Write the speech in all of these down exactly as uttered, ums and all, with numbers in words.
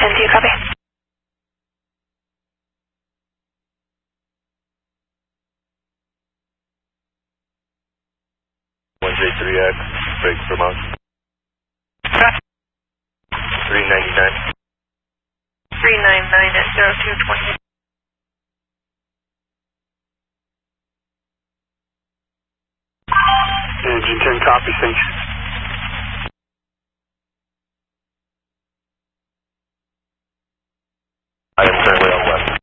ten, do you copy? one J three X, break from us. three ninety-nine. three ninety-nine at zero two twenty. Engine ten, copy, thanks. I am currently on west.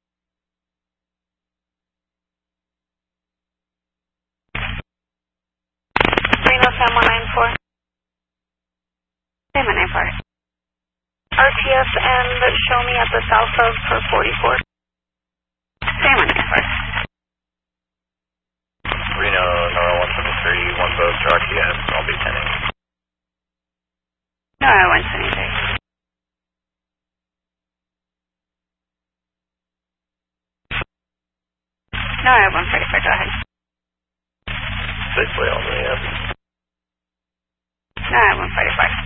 Reno San one nine four. San one nine four. R T S and show me at the south of for forty-four. San one nine four. Reno, Nora one seventy-three, one boat to R T S, I'll be ten eight. No, I one seventy-three. No, I one forty-four, go ahead. Safely on the end. No, I one forty-four.